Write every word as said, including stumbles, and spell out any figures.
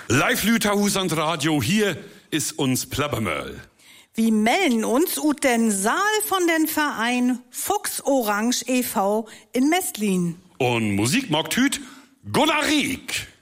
Live Lüterhusand Radio, hier ist uns Plabbermöll. Wir melden uns ut den Saal von den Verein Fuchs Orange e V in Mestlin. Und Musik mag Hüt Gunnar Rieck.